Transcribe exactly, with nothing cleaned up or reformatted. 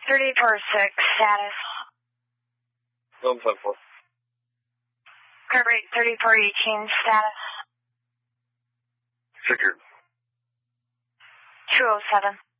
thirty-four six, status. one five four. Curve rate thirty-four eighteen, status. Figured. two oh seven.